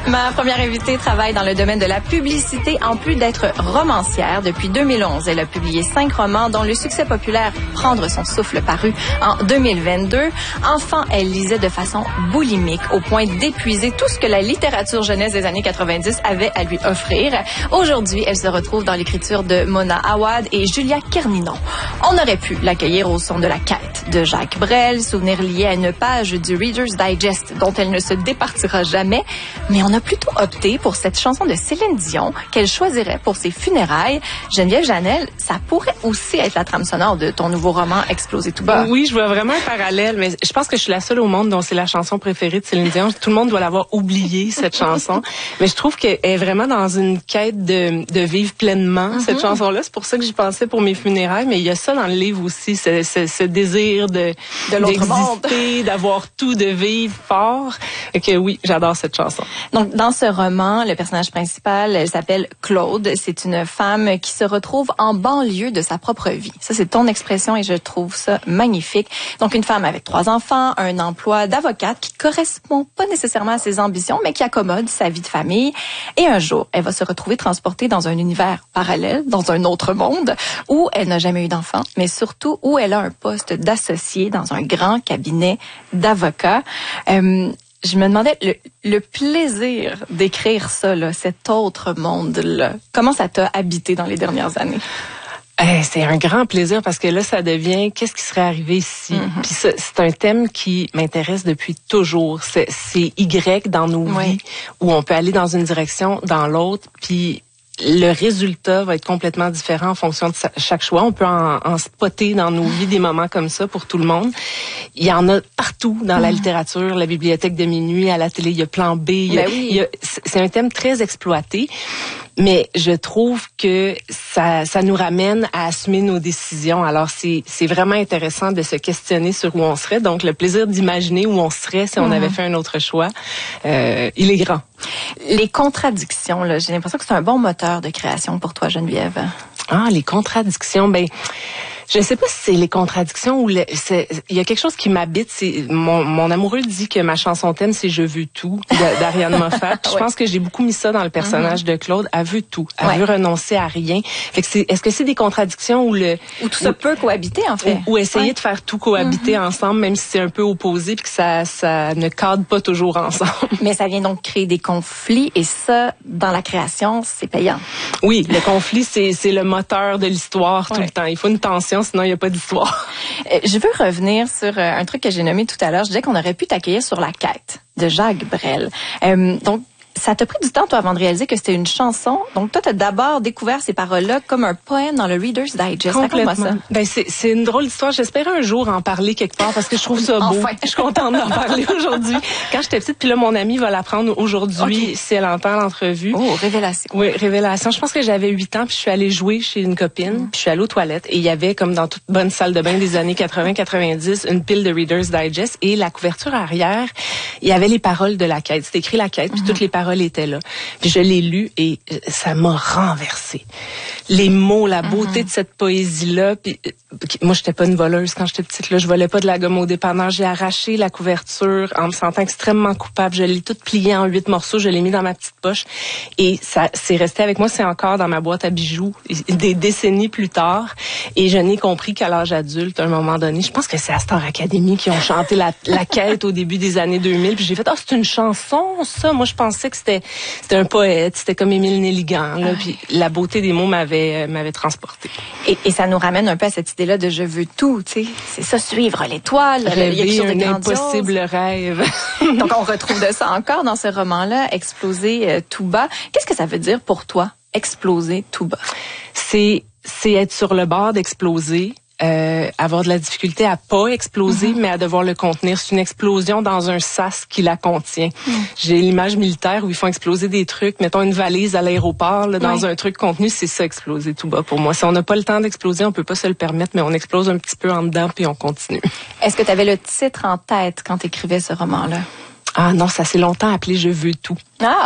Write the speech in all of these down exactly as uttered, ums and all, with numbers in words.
Ma première invitée travaille dans le domaine de la publicité en plus d'être romancière. Depuis deux mille onze, elle a publié cinq romans dont le succès populaire Prendre son souffle paru en deux mille vingt-deux. Enfant, elle lisait de façon boulimique au point d'épuiser tout ce que la littérature jeunesse des années quatre-vingt-dix avait à lui offrir. Aujourd'hui, elle se retrouve dans l'écriture de Mona Awad et Julia Kerninon. On aurait pu l'accueillir au son de La Quête de Jacques Brel, souvenir lié à une page du Reader's Digest dont elle ne se départira jamais, mais on a plutôt opté pour cette chanson de Céline Dion qu'elle choisirait pour ses funérailles. Geneviève Janel, ça pourrait aussi être la trame sonore de ton nouveau roman Exploser tout bas. Oui, je vois vraiment un parallèle, mais je pense que je suis la seule au monde dont c'est la chanson préférée de Céline Dion. Tout le monde doit l'avoir oubliée, cette chanson. Mais je trouve qu'elle est vraiment dans une quête de, de vivre pleinement, mm-hmm. cette chanson-là. C'est pour ça que j'y pensais pour mes funérailles, mais il y a ça dans le livre aussi, ce, ce, ce désir de, de l'autre monde, d'avoir tout, de vivre fort. Et que oui, j'adore cette chanson. Donc, dans ce roman, le personnage principal, elle s'appelle Claude. C'est une femme qui se retrouve en banlieue de sa propre vie. Ça, c'est ton expression et je trouve ça magnifique. Donc, une femme avec trois enfants, un emploi d'avocate qui correspond pas nécessairement à ses ambitions, mais qui accommode sa vie de famille. Et un jour, elle va se retrouver transportée dans un univers parallèle, dans un autre monde, où elle n'a jamais eu d'enfant, mais surtout où elle a un poste d'associée dans un grand cabinet d'avocats. Euh, Je me demandais, le, le plaisir d'écrire ça, là, cet autre monde-là, comment ça t'a habité dans les dernières années? Eh, c'est un grand plaisir parce que là, ça devient qu'est-ce qui serait arrivé ici. Mm-hmm. Puis ça, c'est un thème qui m'intéresse depuis toujours. C'est, c'est Y dans nos oui. vies où on peut aller dans une direction, dans l'autre, puis le résultat va être complètement différent en fonction de chaque choix. On peut en, en spotter dans nos vies des moments comme ça pour tout le monde. Il y en a partout dans mmh. la littérature, la bibliothèque de minuit, à la télé, il y a Plan B. Il y a, ben oui. il y a, c'est un thème très exploité. Mais je trouve que ça, ça nous ramène à assumer nos décisions. Alors, c'est, c'est vraiment intéressant de se questionner sur où on serait. Donc, le plaisir d'imaginer où on serait si on mmh. avait fait un autre choix, euh, il est grand. Les contradictions, là, j'ai l'impression que c'est un bon moteur de création pour toi, Geneviève. Ah, les contradictions, ben... Je ne sais pas si c'est les contradictions ou le, c'est, il y a quelque chose qui m'habite. C'est mon, mon amoureux dit que ma chanson thème c'est Je veux tout d'Ariane Moffat. Puis je pense que j'ai beaucoup mis ça dans le personnage mm-hmm. de Claude. Elle veut tout. Elle ouais. veut renoncer à rien. Fait que c'est, est-ce que c'est des contradictions ou le ou tout ça ou, peut cohabiter en fait ou, ou essayer ouais. de faire tout cohabiter mm-hmm. ensemble, même si c'est un peu opposé puis que ça ça ne cadre pas toujours ensemble. Mais ça vient donc créer des conflits et ça dans la création c'est payant. Oui, le conflit c'est c'est le moteur de l'histoire ouais. tout le temps. Il faut une tension. Sinon, il n'y a pas d'histoire. Je veux revenir sur un truc que j'ai nommé tout à l'heure. Je disais qu'on aurait pu t'accueillir sur La Quête de Jacques Brel. Euh, donc, ça t'a pris du temps, toi, avant de réaliser que c'était une chanson. Donc, toi, t'as d'abord découvert ces paroles-là comme un poème dans le Reader's Digest. Complètement. Raconte-moi ça. Ben, c'est, c'est une drôle d'histoire. J'espérais un jour en parler quelque part parce que je trouve ça beau. Enfin. Je suis contente d'en parler aujourd'hui. Quand j'étais petite, puis là, mon amie va l'apprendre aujourd'hui okay. si elle entend l'entrevue. Oh, révélation. Oui, révélation. Je pense que j'avais huit ans, puis je suis allée jouer chez une copine, mm. puis je suis allée aux toilettes et il y avait, comme dans toute bonne salle de bain des années quatre-vingts quatre-vingt-dix, une pile de Reader's Digest et la couverture arrière, il y avait les paroles de La Quête. C'était écrit La Quête, puis mm-hmm. toutes les paroles étaient là. Puis je l'ai lu et ça m'a renversé. Les mots, la beauté mm-hmm. de cette poésie-là. Puis moi, j'étais pas une voleuse quand j'étais petite. Là, je volais pas de la gomme au dépanneur. J'ai arraché la couverture en me sentant extrêmement coupable. Je l'ai toute pliée en huit morceaux. Je l'ai mis dans ma petite poche et ça, c'est resté avec moi. C'est encore dans ma boîte à bijoux des décennies plus tard. Et je n'ai compris qu'à l'âge adulte, à un moment donné, je pense que c'est à Star Academy qui ont chanté la, la Quête au début des années deux mille. Puis j'ai fait, ah, oh, c'est une chanson, ça. Moi, je pensais que c'était c'était un poète. C'était comme Émile Nelligan. Là. Puis la beauté des mots m'avait m'avait transportée. Et, et ça nous ramène un peu à cette idée-là de je veux tout, tu sais. C'est ça, suivre l'étoile. Rêver, il y a quelque chose de un impossible rêve. Donc, on retrouve de ça encore dans ce roman-là, Exploser euh, tout bas. Qu'est-ce que ça veut dire pour toi, exploser tout bas? C'est, c'est être sur le bord d'exploser. Euh, avoir de la difficulté à pas exploser, mm-hmm. mais à devoir le contenir. C'est une explosion dans un sas qui la contient. Mm. J'ai l'image militaire où ils font exploser des trucs. Mettons une valise à l'aéroport, là, dans oui. un truc contenu, c'est ça, exploser tout bas pour moi. Si on n'a pas le temps d'exploser, on peut pas se le permettre, mais on explose un petit peu en dedans puis on continue. Est-ce que tu avais le titre en tête quand tu écrivais ce roman-là? Ah non, ça s'est longtemps appelé « Je veux tout ». Ah!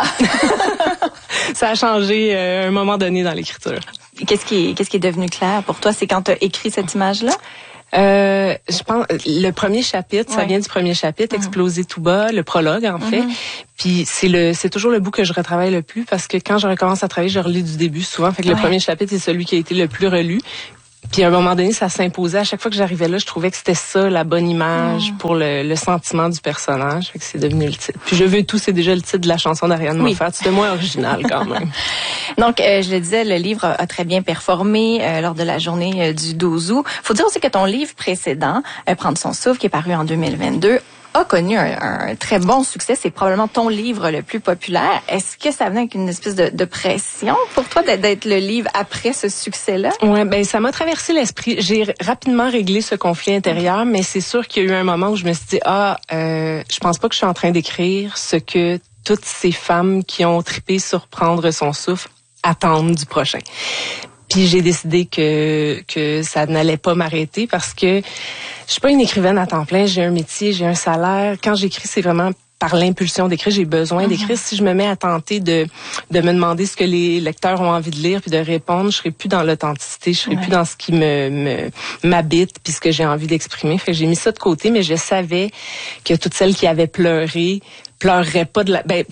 Ça a changé euh, à un moment donné dans l'écriture. Qu'est-ce qui est, qu'est-ce qui est devenu clair pour toi? C'est quand tu as écrit cette image-là? Euh, je pense le premier chapitre, ouais. ça vient du premier chapitre, mm-hmm. Exploser tout bas, le prologue en fait. Mm-hmm. Puis c'est le c'est toujours le bout que je retravaille le plus parce que quand je recommence à travailler, je relis du début souvent. Fait que ouais. le premier chapitre est celui qui a été le plus relu. Puis à un moment donné, ça s'imposait. À chaque fois que j'arrivais là, je trouvais que c'était ça, la bonne image mmh. pour le, le sentiment du personnage. Fait que c'est devenu le titre. Puis Je veux tout, c'est déjà le titre de la chanson d'Ariane oui. Moffat. C'était moins original quand même. Donc, euh, je le disais, le livre a très bien performé euh, lors de la journée euh, du douze août. Faut dire aussi que ton livre précédent, euh, Prendre son souffle, qui est paru en deux mille vingt-deux, a connu un, un très bon succès. C'est probablement ton livre le plus populaire. Est-ce que ça venait avec une espèce de, de pression pour toi d'être, d'être le livre après ce succès-là? Ouais, ben ça m'a traversé l'esprit. J'ai rapidement réglé ce conflit intérieur, mais c'est sûr qu'il y a eu un moment où je me suis dit ah, euh, je pense pas que je suis en train d'écrire ce que toutes ces femmes qui ont trippé sur Prendre son souffle attendent du prochain. Puis j'ai décidé que que ça n'allait pas m'arrêter parce que je suis pas une écrivaine à temps plein, j'ai un métier, j'ai un salaire. Quand j'écris, c'est vraiment par l'impulsion d'écrire, j'ai besoin d'écrire. Si je me mets à tenter de de me demander ce que les lecteurs ont envie de lire puis de répondre, je serai plus dans l'authenticité, je serai ouais. plus dans ce qui me, me m'habite puis ce que j'ai envie d'exprimer. Fait que j'ai mis ça de côté, mais je savais que toutes celles qui avaient pleuré pleureraient pas de la ben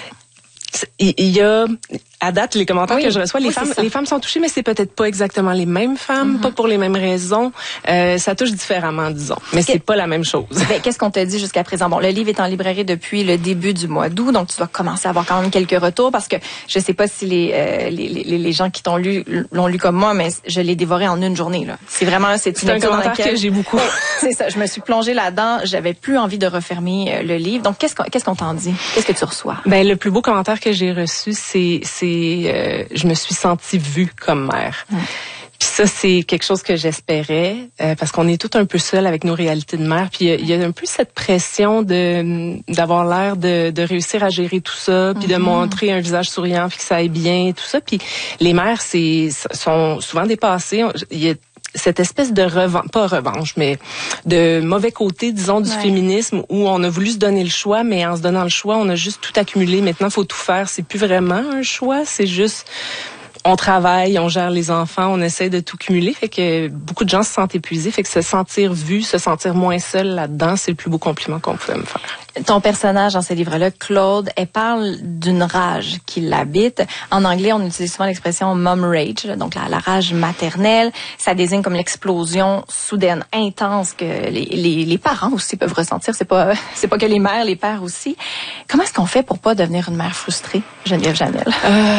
il y a à date les commentaires oui. que je reçois, les oui, femmes les femmes sont touchées, mais c'est peut-être pas exactement les mêmes femmes, mm-hmm. pas pour les mêmes raisons. Euh, ça touche différemment, disons, mais c'est pas la même chose. Ben, qu'est-ce qu'on t'a dit jusqu'à présent? Bon, le livre est en librairie depuis le début du mois d'août, donc tu dois commencer à avoir quand même quelques retours parce que je sais pas si les euh, les, les les gens qui t'ont lu l'ont lu comme moi, mais je l'ai dévoré en une journée là. C'est vraiment c'est, c'est un commentaire laquelle... que j'ai beaucoup. C'est ça, je me suis plongée là-dedans, j'avais plus envie de refermer le livre. Donc qu'est-ce qu'on qu'est-ce qu'on t'en dit? Qu'est-ce que tu reçois? Ben le plus beau commentaire que j'ai reçu, c'est c'est euh, je me suis sentie vue comme mère. Mmh. Puis ça, c'est quelque chose que j'espérais, euh, parce qu'on est tout un peu seuls avec nos réalités de mère. Puis il y, y a un peu cette pression de d'avoir l'air de, de réussir à gérer tout ça, puis mmh. de montrer un visage souriant, puis que ça aille bien, tout ça. Puis les mères, c'est sont souvent dépassées. Il y a cette espèce de revanche, pas revanche, mais de mauvais côté, disons, du ouais. féminisme où on a voulu se donner le choix, mais en se donnant le choix, on a juste tout accumulé. Maintenant, faut tout faire. C'est plus vraiment un choix, c'est juste on travaille, on gère les enfants, on essaie de tout cumuler. Fait que beaucoup de gens se sentent épuisés. Fait que se sentir vu, se sentir moins seul là-dedans, c'est le plus beau compliment qu'on pouvait me faire. Ton personnage dans ce livre-là, Claude, elle parle d'une rage qui l'habite. En anglais, on utilise souvent l'expression mom rage, donc la, la rage maternelle. Ça désigne comme l'explosion soudaine, intense que les, les, les parents aussi peuvent ressentir. C'est pas, c'est pas que les mères, les pères aussi. Comment est-ce qu'on fait pour pas devenir une mère frustrée, Geneviève Janel? Euh...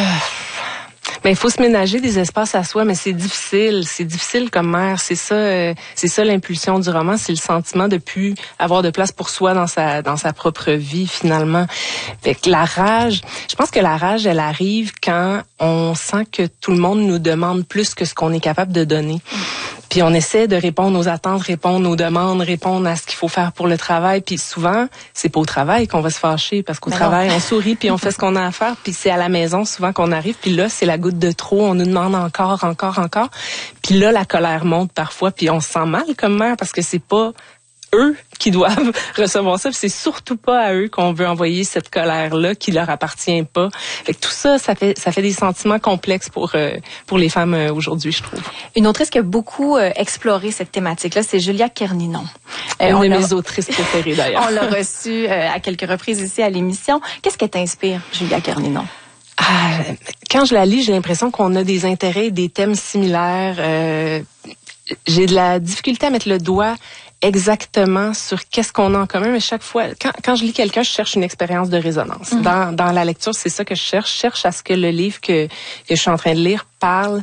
Ben, il faut se ménager des espaces à soi, mais c'est difficile. C'est difficile comme mère. C'est ça, euh, c'est ça l'impulsion du roman. C'est le sentiment de plus avoir de place pour soi dans sa, dans sa propre vie, finalement. Fait que la rage, je pense que la rage, elle arrive quand on sent que tout le monde nous demande plus que ce qu'on est capable de donner. Puis on essaie de répondre aux attentes, répondre aux demandes, répondre à ce qu'il faut faire pour le travail. Puis souvent, c'est pas au travail qu'on va se fâcher parce qu'au Mais travail, non. on sourit puis on fait ce qu'on a à faire. Puis c'est à la maison souvent qu'on arrive. Puis là, c'est la goutte de trop. On nous demande encore, encore, encore. Puis là, la colère monte parfois. Puis on se sent mal comme mère parce que c'est pas eux qui doivent recevoir ça. Puis c'est surtout pas à eux qu'on veut envoyer cette colère-là qui leur appartient pas. Fait que tout ça, ça fait ça fait des sentiments complexes pour euh, pour les femmes euh, aujourd'hui, je trouve. Une autrice qui a beaucoup euh, exploré cette thématique-là, c'est Julia Kerninon. Euh, Une de mes autrices préférées d'ailleurs. On l'a reçue euh, à quelques reprises ici à l'émission. Qu'est-ce qui t'inspire, Julia Kerninon? Ah, quand je la lis, j'ai l'impression qu'on a des intérêts, des thèmes similaires. Euh, j'ai de la difficulté à mettre le doigt exactement sur qu'est-ce qu'on a en commun, mais chaque fois, quand, quand je lis quelqu'un, je cherche une expérience de résonance. Mm-hmm. Dans, dans la lecture, c'est ça que je cherche. Je cherche à ce que le livre que, que je suis en train de lire parle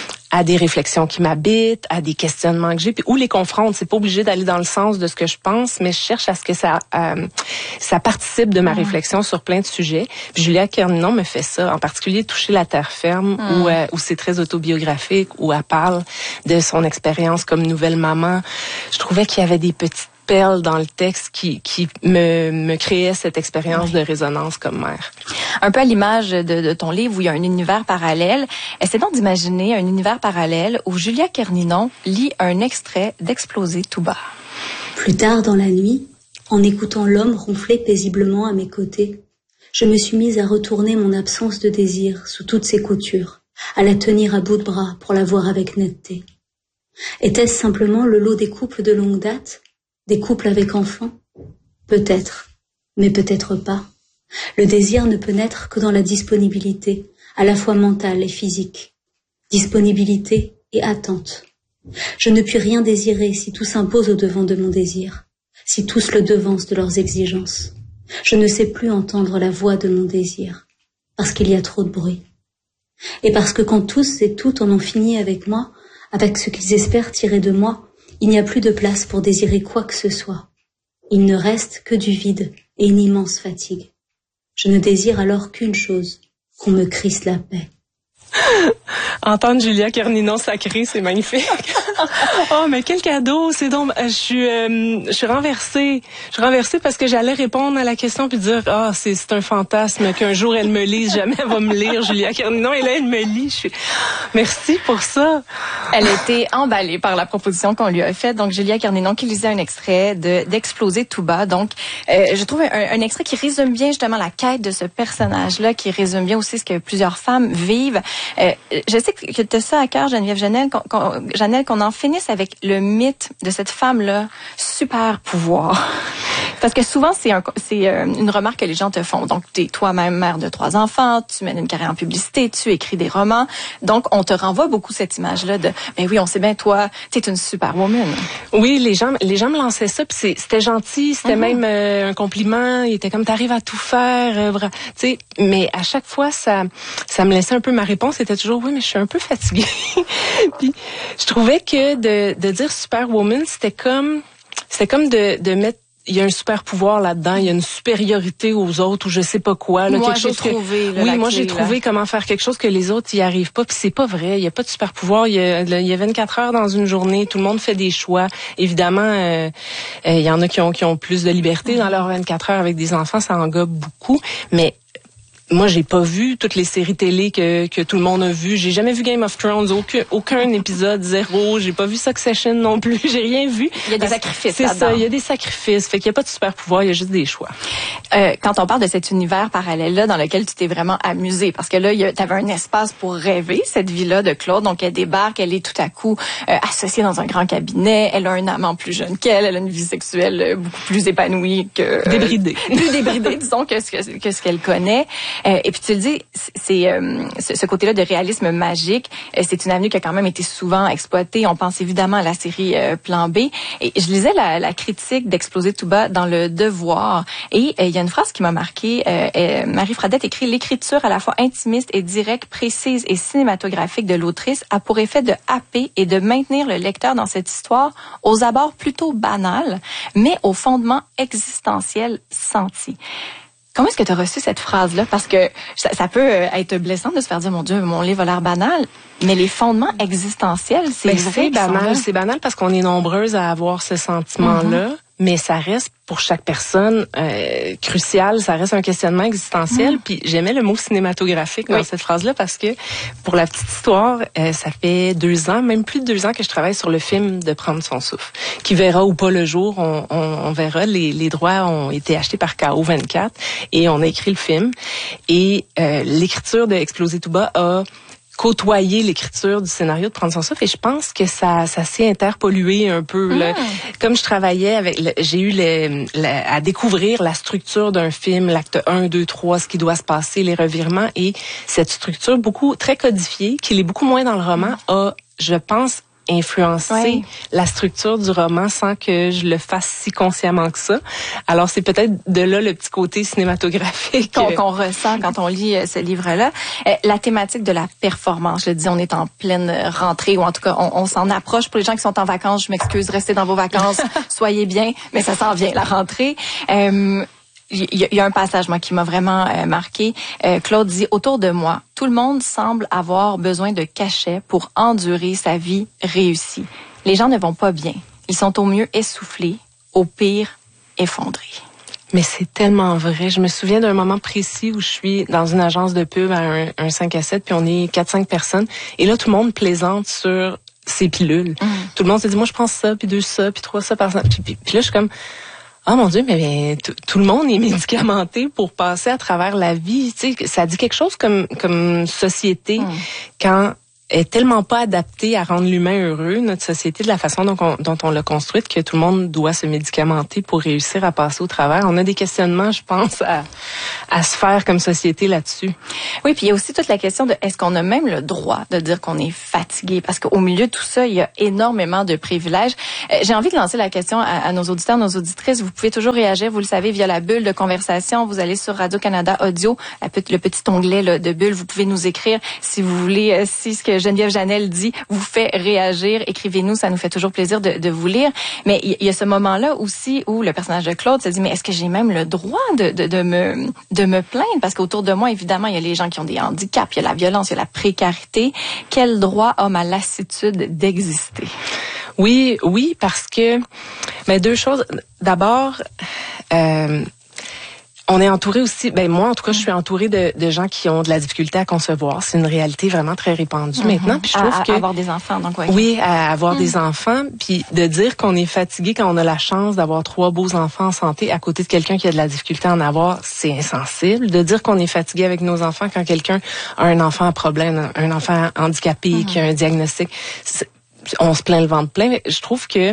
à des réflexions qui m'habitent, à des questionnements que j'ai, puis ou les confronte. C'est pas obligé d'aller dans le sens de ce que je pense, mais je cherche à ce que ça euh, ça participe de ma mmh. réflexion sur plein de sujets. Puis Julia Kerninon me fait ça, en particulier Toucher la terre ferme, mmh. où, euh, où c'est très autobiographique, où elle parle de son expérience comme nouvelle maman. Je trouvais qu'il y avait des petites perles dans le texte qui qui me me créait cette expérience oui. de résonance comme mère. Un peu à l'image de, de ton livre où il y a un univers parallèle. Essaie donc d'imaginer un univers parallèle où Julia Kerninon lit un extrait d'Exploser tout bas. Plus tard dans la nuit, en écoutant l'homme ronfler paisiblement à mes côtés, je me suis mise à retourner mon absence de désir sous toutes ses coutures, à la tenir à bout de bras pour la voir avec netteté. Était-ce simplement le lot des couples de longue date, des couples avec enfants? Peut-être, mais peut-être pas. Le désir ne peut naître que dans la disponibilité, à la fois mentale et physique. Disponibilité et attente. Je ne puis rien désirer si tout s'impose au devant de mon désir, si tous le devancent de leurs exigences. Je ne sais plus entendre la voix de mon désir, parce qu'il y a trop de bruit. Et parce que quand tous et toutes en ont fini avec moi, avec ce qu'ils espèrent tirer de moi, il n'y a plus de place pour désirer quoi que ce soit. Il ne reste que du vide et une immense fatigue. Je ne désire alors qu'une chose, qu'on me crisse la paix. Entendre Julia Carninon sacrée, c'est magnifique. Oh, mais quel cadeau, c'est donc, je suis, euh, je suis renversée. Je suis renversée parce que j'allais répondre à la question puis dire, ah, oh, c'est, c'est un fantasme qu'un jour elle me lise, jamais elle va me lire, Julia Carninon, et là elle me lit. Je suis, merci pour ça. Elle a été emballée par la proposition qu'on lui a faite. Donc, Julia Carninon qui lisait un extrait de d'Exploser tout bas. Donc, euh, je trouve un, un extrait qui résume bien justement la quête de ce personnage-là, qui résume bien aussi ce que plusieurs femmes vivent. Euh, je sais que tu as ça à cœur, Geneviève Janel, qu'on, qu'on, Janel, qu'on en finisse avec le mythe de cette femme-là, super pouvoir. Parce que souvent, c'est, un, c'est euh, une remarque que les gens te font. Donc, tu es toi-même mère de trois enfants, tu mènes une carrière en publicité, tu écris des romans. Donc, on te renvoie beaucoup cette image-là de, ben oui, on sait bien, toi, tu es une superwoman. Oui, les gens, les gens me lançaient ça, puis c'était gentil, c'était mm-hmm. même euh, un compliment. Il était comme, t'arrives à tout faire, euh, tu sais. Mais à chaque fois, ça, ça me laissait un peu, ma réponse c'était toujours, oui, mais je suis un peu fatiguée. Puis, je trouvais que de, de dire superwoman, c'était comme, c'était comme de, de mettre, il y a un super pouvoir là-dedans, il y a une supériorité aux autres ou je sais pas quoi. Là, moi, quelque j'ai chose trouvé. Que, là, oui, moi, clé, j'ai là. trouvé comment faire quelque chose que les autres y arrivent pas. Puis c'est pas vrai. Il y a pas de super pouvoir. Il y a, il y a vingt-quatre heures dans une journée. Tout le monde fait des choix. Évidemment, euh, euh, il y en a qui ont, qui ont plus de liberté mm-hmm. dans leurs vingt-quatre heures avec des enfants. Ça englobe beaucoup. Mais moi, j'ai pas vu toutes les séries télé que que tout le monde a vues. J'ai jamais vu Game of Thrones, aucun aucun épisode, zéro. J'ai pas vu Succession non plus. J'ai rien vu. Il y a des sacrifices. C'est là-dedans. ça. Il y a des sacrifices. Fait qu'il y a pas de super pouvoir. Il y a juste des choix. Euh, quand on parle de cet univers parallèle-là dans lequel tu t'es vraiment amusée, parce que là, tu avais un espace pour rêver cette vie-là de Claude. Donc, elle débarque, elle est tout à coup euh, associée dans un grand cabinet. Elle a un amant plus jeune qu'elle. Elle a une vie sexuelle euh, beaucoup plus épanouie que euh, débridée, plus débridée, disons que ce que, que ce qu'elle connaît. Euh, et puis tu le dis, c'est euh, ce, ce côté-là de réalisme magique. Euh, c'est une avenue qui a quand même été souvent exploitée. On pense évidemment à la série euh, Plan B. Et je lisais la, la critique d'Exploser tout bas dans Le Devoir. Et euh, il y a une phrase qui m'a marquée. Euh, euh, Marie Fradette écrit: l'écriture à la fois intimiste et directe, précise et cinématographique de l'autrice a pour effet de happer et de maintenir le lecteur dans cette histoire aux abords plutôt banals, mais au fondement existentiel senti. Comment est-ce que tu as reçu cette phrase-là? Parce que ça, ça peut être blessant de se faire dire, mon Dieu, mon livre a l'air banal, mais les fondements existentiels, c'est ben, vrai. C'est banal, c'est banal parce qu'on est nombreuses à avoir ce sentiment-là. Mm-hmm. Mais ça reste, pour chaque personne, euh, crucial. Ça reste un questionnement existentiel. Mmh. Puis j'aimais le mot cinématographique dans oui. cette phrase-là parce que, pour la petite histoire, euh, ça fait deux ans, même plus de deux ans que je travaille sur le film de Prendre son souffle, qui verra ou pas le jour. On, on, on verra. Les, les droits ont été achetés par K O vingt-quatre et on a écrit le film. Et euh, l'écriture de Exploser tout bas a côtoyer l'écriture du scénario de Prendre son souffle et je pense que ça ça s'est interpollué un peu là. Mmh. Comme je travaillais avec le, j'ai eu le, le, à découvrir la structure d'un film, l'acte un, deux, trois, ce qui doit se passer, les revirements et cette structure beaucoup très codifiée qui l'est beaucoup moins dans le roman mmh. a, je pense, influencer ouais. la structure du roman sans que je le fasse si consciemment que ça. Alors, c'est peut-être de là le petit côté cinématographique. Qu'on, qu'on ressent quand on lit ce livre-là. Euh, la thématique de la performance, je le dis, on est en pleine rentrée, ou en tout cas, on, on s'en approche. Pour les gens qui sont en vacances, je m'excuse, restez dans vos vacances, soyez bien, mais ça s'en vient, la rentrée. Euh, Il y, y a un passage, moi, qui m'a vraiment euh, marqué. Euh, Claude dit: autour de moi, tout le monde semble avoir besoin de cachets pour endurer sa vie réussie. Les gens ne vont pas bien. Ils sont au mieux essoufflés, au pire effondrés. Mais c'est tellement vrai. Je me souviens d'un moment précis où je suis dans une agence de pub à un, un cinq à sept, puis on est quatre cinq personnes. Et là, tout le monde plaisante sur ses pilules. Mmh. Tout le monde se dit: moi, je prends ça, puis deux ça, puis trois ça par exemple. Puis, puis, puis là, je suis comme... Ah, mon Dieu, mais, mais t- tout le monde est médicamenté pour passer à travers la vie. Tu sais, ça dit quelque chose comme comme société mmh. quand est tellement pas adaptée à rendre l'humain heureux, notre société, de la façon dont on, dont on l'a construite, que tout le monde doit se médicamenter pour réussir à passer au travers. On a des questionnements, je pense, à, à se faire comme société là-dessus. Oui, puis il y a aussi toute la question de est-ce qu'on a même le droit de dire qu'on est fatigué? Parce qu'au milieu de tout ça, il y a énormément de privilèges. Euh, j'ai envie de lancer la question à, à nos auditeurs, nos auditrices. Vous pouvez toujours réagir, vous le savez, via la bulle de conversation. Vous allez sur Radio-Canada Audio, la, le petit onglet là, de bulle. Vous pouvez nous écrire si vous voulez, euh, si ce que Geneviève Janel dit vous fait réagir. Écrivez-nous, ça nous fait toujours plaisir de, de vous lire. Mais il y a ce moment-là aussi où le personnage de Claude se dit, mais est-ce que j'ai même le droit de, de, de, me, de me plaindre? Parce qu'autour de moi, évidemment, il y a les gens qui ont des handicaps, il y a la violence, il y a la précarité. Quel droit a ma lassitude d'exister? Oui, oui, parce que, mais deux choses. D'abord, euh, on est entouré aussi, ben moi en tout cas, je suis entourée de, de gens qui ont de la difficulté à concevoir. C'est une réalité vraiment très répandue mm-hmm. maintenant. Puis je trouve à, à que avoir des enfants, donc ouais. Oui, à avoir mm. des enfants, puis de dire qu'on est fatigué quand on a la chance d'avoir trois beaux enfants en santé à côté de quelqu'un qui a de la difficulté à en avoir, c'est insensible. De dire qu'on est fatigué avec nos enfants quand quelqu'un a un enfant à problème, un enfant handicapé mm-hmm. qui a un diagnostic, on se plaint le ventre plein. Mais je trouve que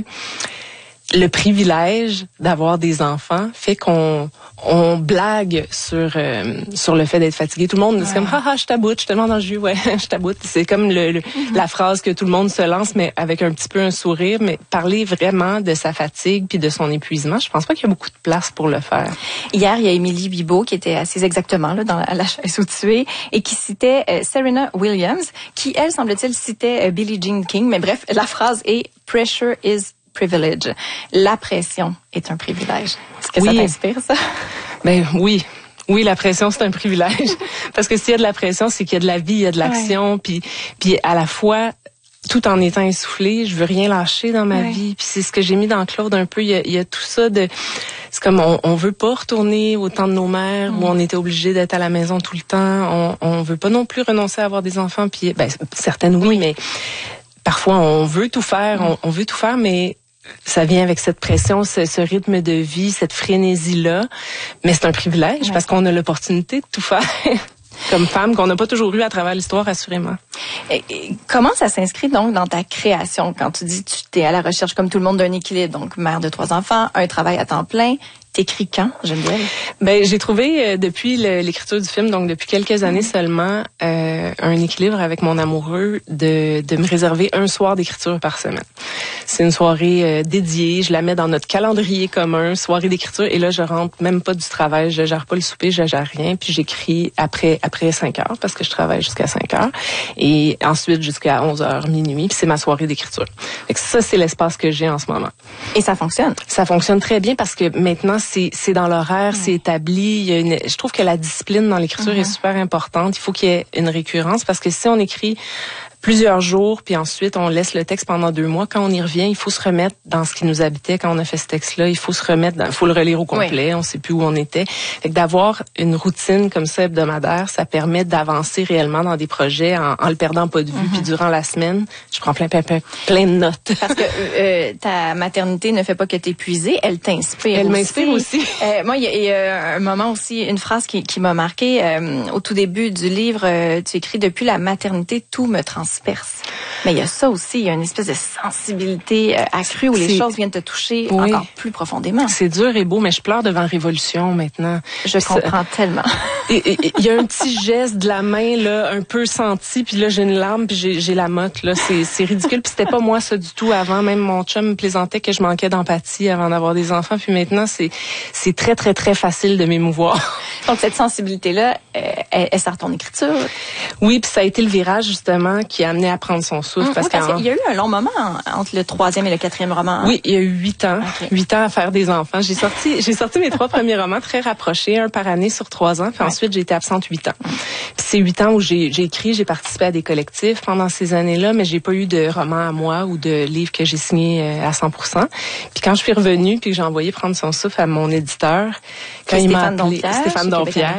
le privilège d'avoir des enfants fait qu'on on blague sur euh, sur le fait d'être fatigué. Tout le monde ouais. c'est comme ah ah je t'aboute, je suis tellement dans le jus, ouais, je t'aboute. C'est comme le, le mm-hmm. la phrase que tout le monde se lance, mais avec un petit peu un sourire. Mais parler vraiment de sa fatigue puis de son épuisement, je pense pas qu'il y a beaucoup de place pour le faire. Hier, il y a Émilie Bibeau qui était assise exactement là dans la, la chaise où tu es et qui citait euh, Serena Williams, qui elle semble-t-il citait euh, Billie Jean King. Mais bref, la phrase est "Pressure is privilege". La pression est un privilège. Est-ce que oui. ça t'inspire, ça? Ben oui. Oui, la pression, c'est un privilège. Parce que s'il y a de la pression, c'est qu'il y a de la vie, il y a de l'action. Ouais. Puis, puis à la fois, tout en étant essoufflée, je veux rien lâcher dans ma ouais. vie. Puis c'est ce que j'ai mis dans Claude un peu. Il y a, il y a tout ça de... C'est comme on, on veut pas retourner au temps de nos mères mmh. où on était obligé d'être à la maison tout le temps. On, on veut pas non plus renoncer à avoir des enfants. Puis, ben, certaines oui, oui. mais parfois on veut tout faire. Mmh. On, on veut tout faire, mais ça vient avec cette pression, ce, ce rythme de vie, cette frénésie-là. Mais c'est un privilège ouais. parce qu'on a l'opportunité de tout faire comme femme, qu'on n'a pas toujours eu à travers l'histoire, assurément. Et, et comment ça s'inscrit donc dans ta création quand tu dis que tu es à la recherche, comme tout le monde, d'un équilibre? Donc, mère de trois enfants, un travail à temps plein. T'écris quand, Geneviève? Ben, j'ai trouvé euh, depuis le, l'écriture du film, donc depuis quelques années mmh. seulement, euh, un équilibre avec mon amoureux de, de me réserver un soir d'écriture par semaine. C'est une soirée euh, dédiée, je la mets dans notre calendrier commun, soirée d'écriture, et là, je rentre même pas du travail, je gère pas le souper, je gère rien, puis j'écris après après cinq heures, parce que je travaille jusqu'à cinq heures, et ensuite jusqu'à onze heures, minuit, puis c'est ma soirée d'écriture. Fait que ça, c'est l'espace que j'ai en ce moment. Et ça fonctionne? Ça fonctionne très bien, parce que maintenant, c'est c'est dans l'horaire, mmh. c'est établi. Il y a une, je trouve que la discipline dans l'écriture mmh. est super importante. Il faut qu'il y ait une récurrence, parce que si on écrit plusieurs jours, puis ensuite on laisse le texte pendant deux mois, quand on y revient, il faut se remettre dans ce qui nous habitait quand on a fait ce texte-là. Il faut se remettre, il faut le relire au complet. Oui. On sait plus où on était. Fait que d'avoir une routine comme ça hebdomadaire, ça permet d'avancer réellement dans des projets en, en le perdant pas de vue. Mm-hmm. Puis durant la semaine, je prends plein, plein, plein, plein de notes. Parce que euh, ta maternité ne fait pas que t'épuiser, elle t'inspire. Elle aussi. m'inspire aussi. Euh, moi, il y, y a un moment aussi, une phrase qui, qui m'a marquée euh, au tout début du livre. Euh, tu écris: depuis la maternité, tout me transperce. Mais il y a ça aussi, il y a une espèce de sensibilité euh, accrue où c'est... les choses viennent te toucher oui. encore plus profondément. C'est dur et beau, mais je pleure devant Révolution maintenant. Je ça... comprends tellement. Il y a un petit geste de la main là, un peu senti, puis là j'ai une larme, puis j'ai, j'ai la motte là. C'est, c'est ridicule, puis c'était pas moi ça du tout avant. Même mon chum me plaisantait que je manquais d'empathie avant d'avoir des enfants, puis maintenant c'est c'est très très très facile de m'émouvoir. Donc cette sensibilité là, euh, elle, elle sert ton écriture. Oui, puis ça a été le virage justement qui a amené à prendre son souffle. Mmh, parce oui, parce qu'il y a eu un long moment entre le troisième et le quatrième roman. Hein? Oui, il y a eu huit ans. Okay. Huit ans à faire des enfants. J'ai sorti, j'ai sorti mes trois premiers romans très rapprochés, un par année sur trois ans. Puis ouais. ensuite, j'ai été absente huit ans. Mmh. Puis c'est huit ans où j'ai, j'ai écrit, j'ai participé à des collectifs pendant ces années-là, mais j'ai pas eu de roman à moi ou de livre que j'ai signé à cent pour cent. Puis quand je suis revenue, puis que j'ai envoyé prendre son souffle à mon éditeur, quand il m'a appelé, Stéphane Dompierre,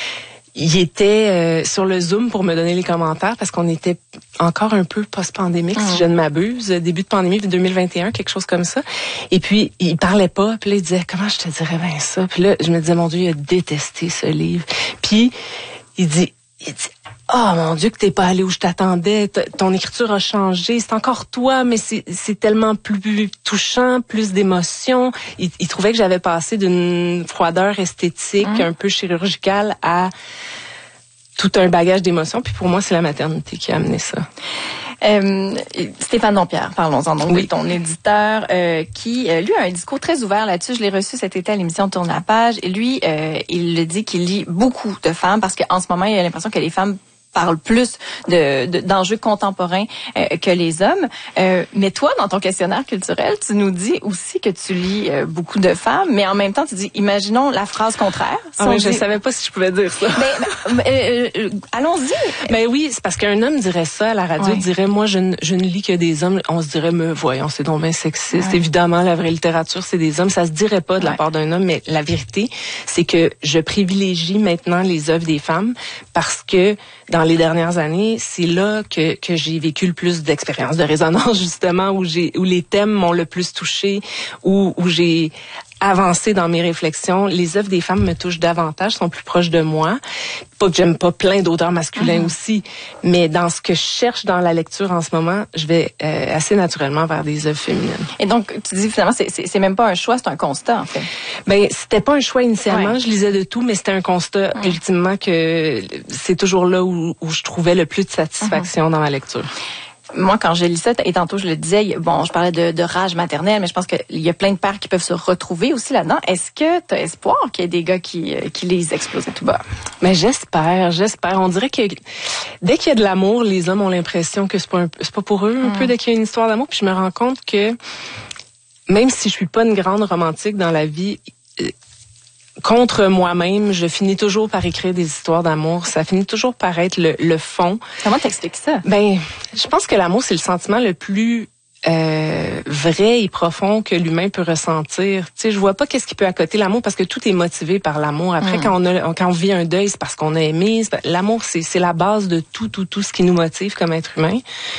il était euh, sur le Zoom pour me donner les commentaires parce qu'on était encore un peu post-pandémique, mmh. si je ne m'abuse, début de pandémie de deux mille vingt et un, quelque chose comme ça. Et puis, il parlait pas, puis là, il disait « Comment je te dirais bien ça? » Puis là, je me disais « Mon Dieu, il a détesté ce livre. » Puis, il dit, il dit oh mon Dieu que t'es pas allé où je t'attendais, T- ton écriture a changé, c'est encore toi, mais c'est, c'est tellement plus touchant, plus d'émotion. Il, il trouvait que j'avais passé d'une froideur esthétique mmh. un peu chirurgicale à tout un bagage d'émotions. Puis pour moi, c'est la maternité qui a amené ça. Euh, Stéphane Dompierre, parlons-en donc oui. de ton éditeur euh, qui, euh, lui, a un discours très ouvert là-dessus. Je l'ai reçu cet été à l'émission Tourne la page. Et lui, euh, il le dit qu'il lit beaucoup de femmes parce qu'en ce moment, il a l'impression que les femmes parle plus de, de d'enjeux contemporains euh, que les hommes. Euh, mais toi, dans ton questionnaire culturel, tu nous dis aussi que tu lis euh, beaucoup de femmes, mais en même temps, tu dis, imaginons la phrase contraire. Si ah oui, je dit... savais pas si je pouvais dire ça. Ben, euh, euh, allons-y. Ben oui, c'est parce qu'un homme dirait ça à la radio, ouais. dirait, moi, je ne, je ne lis que des hommes. On se dirait, me voyons, c'est donc bien sexiste. Ouais. Évidemment, la vraie littérature, c'est des hommes. Ça se dirait pas de la ouais. part d'un homme, mais la vérité, c'est que je privilégie maintenant les œuvres des femmes parce que dans les dernières années, c'est là que que j'ai vécu le plus d'expériences de résonance, justement, où j'ai où les thèmes m'ont le plus touché, où où j'ai avancé dans mes réflexions. Les œuvres des femmes me touchent davantage, sont plus proches de moi. Pas que j'aime pas plein d'auteurs masculins mmh. aussi, mais dans ce que je cherche dans la lecture en ce moment, je vais euh, assez naturellement vers des œuvres féminines. Et donc, tu dis finalement, c'est, c'est, c'est même pas un choix, c'est un constat, en fait. Ben, c'était pas un choix initialement, ouais. je lisais de tout, mais c'était un constat, mmh. ultimement, que c'est toujours là où, où je trouvais le plus de satisfaction mmh. dans ma lecture. Moi, quand je lis ça, et tantôt je le disais, bon, je parlais de, de rage maternelle, mais je pense qu'il y a plein de pères qui peuvent se retrouver aussi là-dedans. Est-ce que tu as espoir qu'il y ait des gars qui, qui les explosent tout bas? Mais j'espère, j'espère. On dirait que dès qu'il y a de l'amour, les hommes ont l'impression que c'est pas, un, c'est pas pour eux, un mmh. peu, dès qu'il y a une histoire d'amour. Puis je me rends compte que même si je suis pas une grande romantique dans la vie, contre moi-même, je finis toujours par écrire des histoires d'amour. Ça finit toujours par être le, le fond. Comment t'expliques ça? Ben, je pense que l'amour, c'est le sentiment le plus euh, vrai et profond que l'humain peut ressentir. Tu sais, je vois pas qu'est-ce qui peut accoter l'amour parce que tout est motivé par l'amour. Après, mmh. quand on a, quand on vit un deuil, c'est parce qu'on a aimé. L'amour, c'est, c'est la base de tout, tout, tout ce qui nous motive comme être humain.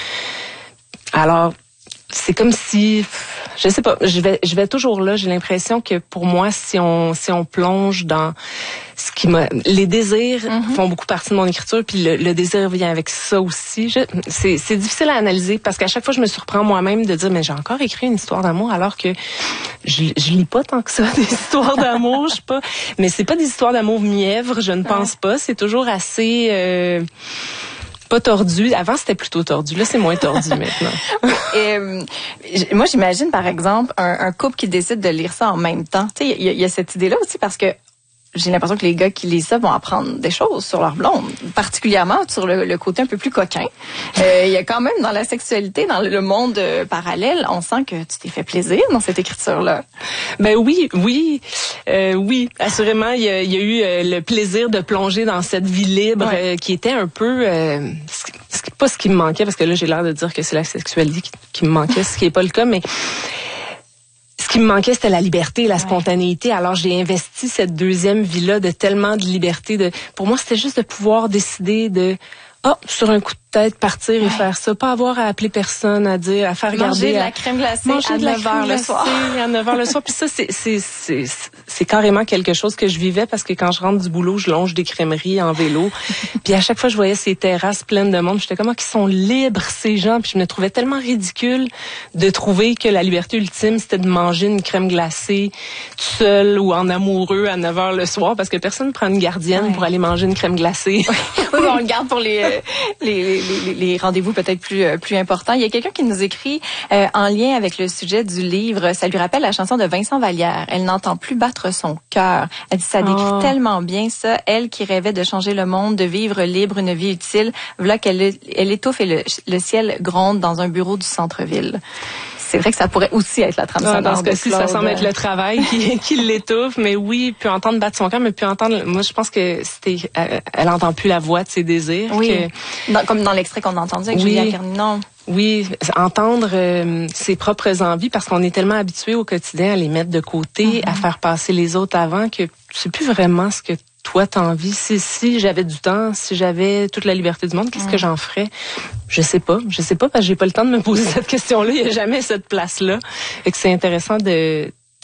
Alors, c'est comme si, je sais pas, je vais, je vais toujours là. J'ai l'impression que pour moi, si on, si on plonge dans ce qui m'a, les désirs mm-hmm. font beaucoup partie de mon écriture, puis le, le désir vient avec ça aussi. Je, c'est, c'est difficile à analyser parce qu'à chaque fois, je me surprends moi-même de dire, mais j'ai encore écrit une histoire d'amour alors que je, je lis pas tant que ça des histoires d'amour. Je sais pas, mais c'est pas des histoires d'amour mièvres, je ne pense ouais. pas. C'est toujours assez. Euh, Pas tordu. Avant, c'était plutôt tordu. Là, c'est moins tordu maintenant. Et, euh, moi, j'imagine, par exemple, un, un couple qui décide de lire ça en même temps. Tu sais, il y, y a cette idée-là aussi parce que j'ai l'impression que les gars qui lisent ça vont apprendre des choses sur leur blonde, particulièrement sur le, le côté un peu plus coquin. Euh, il y a quand même dans la sexualité, dans le monde euh, parallèle, on sent que tu t'es fait plaisir dans cette écriture-là. Ben oui, oui, euh, oui, assurément, il y a, il y a eu euh, le plaisir de plonger dans cette vie libre ouais. euh, qui était un peu, euh, ce, pas ce qui me manquait, parce que là j'ai l'air de dire que c'est la sexualité qui, qui me manquait, ce qui est pas le cas, mais ce qui me manquait, c'était la liberté, la ouais. spontanéité. Alors, j'ai investi cette deuxième vie-là de tellement de liberté. De, pour moi, c'était juste de pouvoir décider de, oh, sur un coup de tête, partir ouais. et faire ça. Pas avoir à appeler personne, à dire, à faire manger regarder. Manger de à, la crème glacée manger à neuf heures le soir. À neuf heures le soir. Puis ça, c'est, c'est, c'est, c'est carrément quelque chose que je vivais parce que quand je rentre du boulot, je longe des crèmeries en vélo. Puis à chaque fois, je voyais ces terrasses pleines de monde. J'étais comme, qu'ils sont libres, ces gens. Puis je me trouvais tellement ridicule de trouver que la liberté ultime, c'était de manger une crème glacée tout seul ou en amoureux à neuf heures le soir parce que personne ne prend une gardienne ouais. pour aller manger une crème glacée. Oui, on le garde pour les, les, les, les, les rendez-vous peut-être plus, plus importants. Il y a quelqu'un qui nous écrit euh, en lien avec le sujet du livre. Ça lui rappelle la chanson de Vincent Vallière. Elle n'entend plus battre son cœur. Elle dit ça décrit oh. tellement bien ça. Elle qui rêvait de changer le monde, de vivre libre, une vie utile. Voilà qu'elle elle étouffe et le, le ciel gronde dans un bureau du centre-ville. C'est vrai que ça pourrait aussi être la trame sonore. Dans ce cas-ci, ça semble être le travail qui, qui l'étouffe, mais oui, puis entendre battre son cœur, mais puis entendre. Moi, je pense que c'était, elle, elle entend plus la voix de ses désirs. Oui. Que, dans, comme dans l'extrait qu'on a entendu avec oui, Julia Carninon. Oui, entendre euh, ses propres envies parce qu'on est tellement habitué au quotidien à les mettre de côté, mm-hmm. à faire passer les autres avant que c'est plus vraiment ce que toi t'as envie. Si, si j'avais du temps, si j'avais toute la liberté du monde, qu'est-ce mm. que j'en ferais? Je sais pas. Je sais pas parce que j'ai pas le temps de me poser cette question-là. Il y a jamais cette place-là. Et que c'est intéressant de,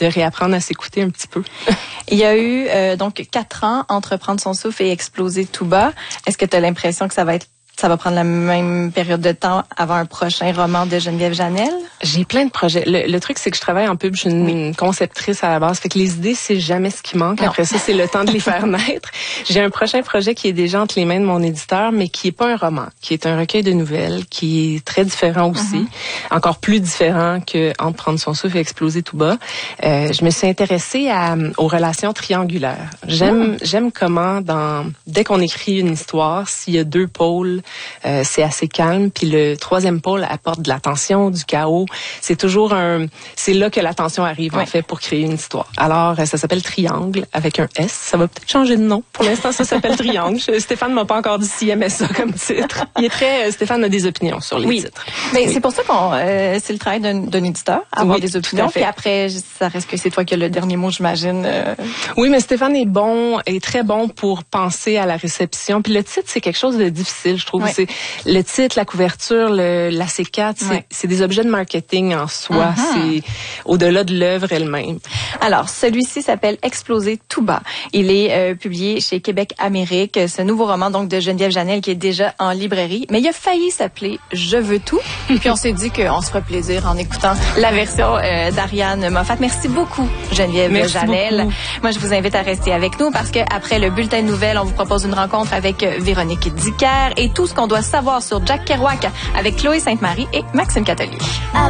de réapprendre à s'écouter un petit peu. Il y a eu euh, donc quatre ans entre Prendre son souffle et Exploser tout bas. Est-ce que tu as l'impression que ça va être ça va prendre la même période de temps avant un prochain roman de Geneviève Janel? J'ai plein de projets. Le, le truc, c'est que je travaille en pub. Je suis une oui. conceptrice à la base. Fait que les idées, c'est jamais ce qui manque. Non. Après ça, c'est le temps de les faire naître. J'ai un prochain projet qui est déjà entre les mains de mon éditeur, mais qui est pas un roman, qui est un recueil de nouvelles, qui est très différent aussi. Mm-hmm. Encore plus différent que Entre Prendre son souffle et Exploser tout bas. Euh, je me suis intéressée à, aux relations triangulaires. J'aime, mm. j'aime comment, dans, dès qu'on écrit une histoire, s'il y a deux pôles, Euh, c'est assez calme, puis le troisième pôle apporte de la tension, du chaos. C'est toujours un, c'est là que la tension arrive oui. en fait pour créer une histoire. Alors ça s'appelle Triangle avec un S. Ça va peut-être changer de nom. Pour l'instant, ça s'appelle Triangle. Stéphane m'a pas encore dit s'il aimait ça comme titre. Il est très, Stéphane a des opinions sur les oui. titres. Mais oui. c'est pour ça qu'on, euh, c'est le travail d'un, d'un éditeur, avoir oui, des opinions. Puis après, ça reste que c'est toi qui as le dernier mot, j'imagine. Euh... Oui, mais Stéphane est bon, est très bon pour penser à la réception. Puis le titre, c'est quelque chose de difficile, je trouve. Oui. C'est le titre, la couverture, le, la C quatre, c'est, ouais. c'est des objets de marketing en soi. Uh-huh. C'est au-delà de l'œuvre elle-même. Alors, celui-ci s'appelle Exploser tout bas. Il est euh, publié chez Québec Amérique. Ce nouveau roman donc de Geneviève Janel qui est déjà en librairie. Mais il a failli s'appeler Je veux tout. Puis on s'est dit qu'on se ferait plaisir en écoutant la version euh, d'Ariane Moffat. Merci beaucoup, Geneviève Merci Janel. Beaucoup. Moi, je vous invite à rester avec nous parce que après le bulletin de nouvelles, on vous propose une rencontre avec Véronique Dicker et tout ce qu'on doit savoir sur Jack Kerouac avec Chloé Sainte-Marie et Maxime Catelier.